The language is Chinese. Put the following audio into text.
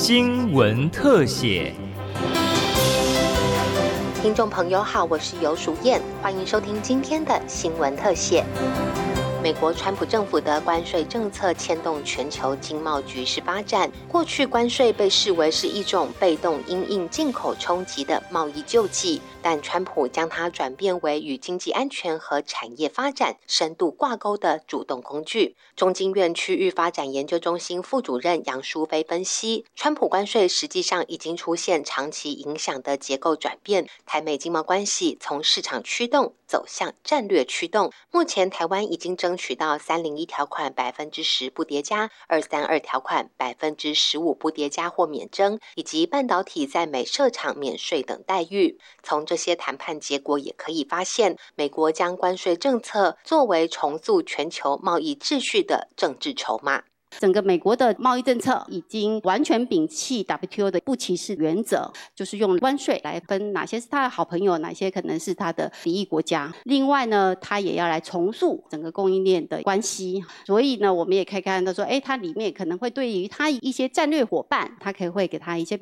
新闻特写。 听众朋友好，我是游淑燕，欢迎收听今天的新闻特写。美国川普政府的关税政策牵动全球经贸局势发展。过去关税被视为是一种被动因应进口冲击的贸易救济，但川普将它转变为与经济安全和产业发展深度挂钩的主动工具。中经院区域发展研究中心副主任杨淑妃分析，川普关税实际上已经出现长期影响的结构转变，台美经贸关系从市场驱动走向战略驱动。目前台湾已经争取到301条款10%不叠加，232条款15%不叠加或免征，以及半导体在美设厂免税等待遇。从这些谈判结果也可以发现，美国将关税政策作为重塑全球贸易秩序的政治筹码。 整个美国的贸易政策已经完全摒弃 WTO 的不歧视原则，就是用关税来分哪些是他的好朋友，哪些可能是他的敌意国家。另外呢，他也要来重塑整个供应链的关系。所以呢，我们也可以看到说，它里面可能会对于他一些战略伙伴，他可以会给他一些